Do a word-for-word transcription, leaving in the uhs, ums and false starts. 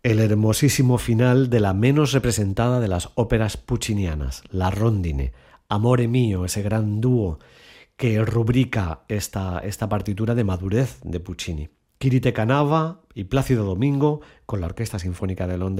el hermosísimo final de la menos representada de las óperas puccinianas, la Rondine, Amore Mio, ese gran dúo que rubrica esta, esta partitura de madurez de Puccini. Kiri Te Canava y Plácido Domingo con la Orquesta Sinfónica de Londres